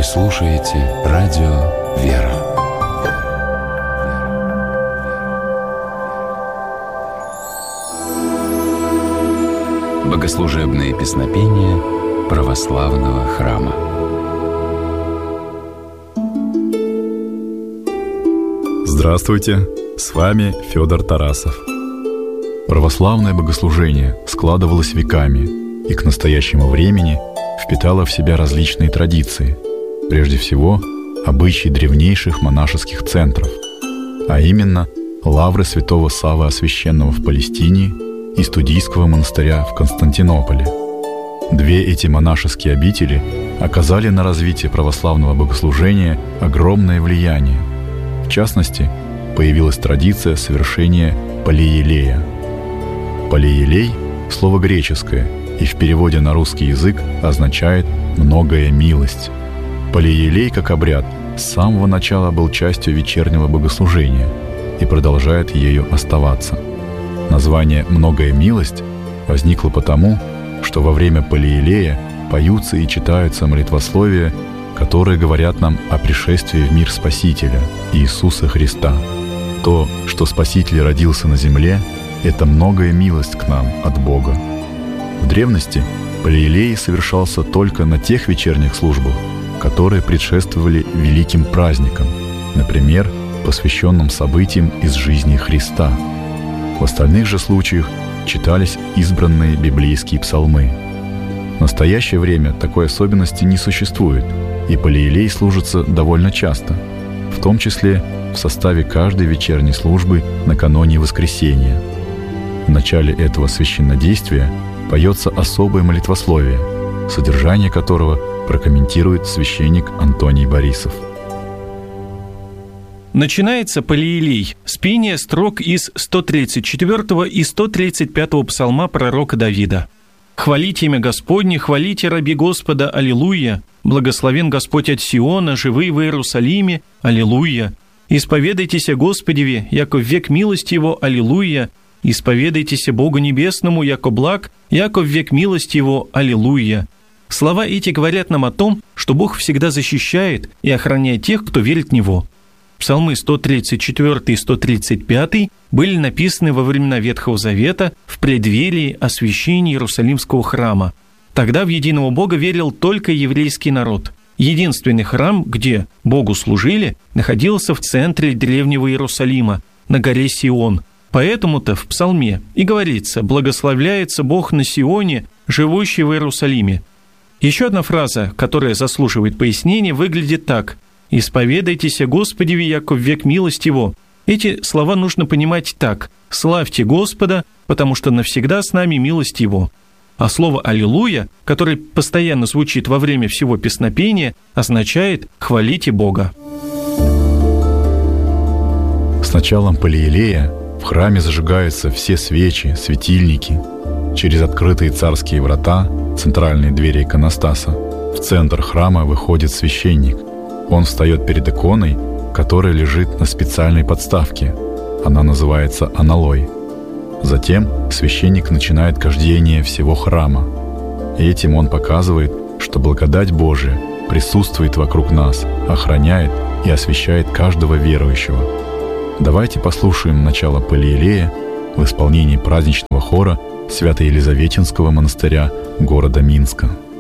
Вы слушаете радио «Вера». Богослужебные песнопения православного храма. Здравствуйте, с вами Федор Тарасов. Православное богослужение складывалось веками и к настоящему времени впитало в себя различные традиции, прежде всего обычаи древнейших монашеских центров, а именно лавры святого Саввы Освященного в Палестине и Студийского монастыря в Константинополе. Две эти монашеские обители оказали на развитие православного богослужения огромное влияние. В частности, появилась традиция совершения Палеелея. Палеелей – слово греческое и в переводе на русский язык означает «многая милость». Палеелей как обряд с самого начала был частью вечернего богослужения и продолжает ею оставаться. Название «многая милость» возникло потому, что во время Палеелея поются и читаются молитвословия, которые говорят нам о пришествии в мир Спасителя, Иисуса Христа. То, что Спаситель родился на земле, это многая милость к нам от Бога. В древности Палеелей совершался только на тех вечерних службах, которые предшествовали великим праздникам, например, посвященным событиям из жизни Христа. В остальных же случаях читались избранные библейские псалмы. В настоящее время такой особенности не существует, и Палеелей служится довольно часто, в том числе в составе каждой вечерней службы накануне воскресения. В начале этого священнодействия поется особое молитвословие, содержание которого прокомментирует священник Антоний Борисов. Начинается Палеелей с пения строк из 134 и 135 псалма пророка Давида. «Хвалите имя Господне, хвалите раби Господа, аллилуйя! Благословен Господь от Сиона, живый в Иерусалиме, аллилуйя! Исповедайтеся Господеве, яко в век милости Его, аллилуйя! Исповедайтеся Богу Небесному, яко благ, яко в век милости Его, аллилуйя!» Слова эти говорят нам о том, что Бог всегда защищает и охраняет тех, кто верит в Него. Псалмы 134 и 135 были написаны во времена Ветхого Завета в преддверии освящения Иерусалимского храма. Тогда в единого Бога верил только еврейский народ. Единственный храм, где Богу служили, находился в центре древнего Иерусалима, на горе Сион. Поэтому-то в псалме и говорится «Благословляется Бог на Сионе, живущий в Иерусалиме». Еще одна фраза, которая заслуживает пояснения, выглядит так: «Исповедайтеся Господеве, яко в век милость Его». Эти слова нужно понимать так: «Славьте Господа, потому что навсегда с нами милость Его». А слово «аллилуйя», которое постоянно звучит во время всего песнопения, означает «хвалите Бога». С началом Палеелея в храме зажигаются все свечи, светильники. Через открытые царские врата, центральные двери иконостаса, в центр храма выходит священник. Он встает перед иконой, которая лежит на специальной подставке. Она называется аналой. Затем священник начинает кождение всего храма. Этим он показывает, что благодать Божия присутствует вокруг нас, охраняет и освящает каждого верующего. Давайте послушаем начало Палеелея в исполнении праздничного хора Свято-Елизаветинского монастыря города Минска.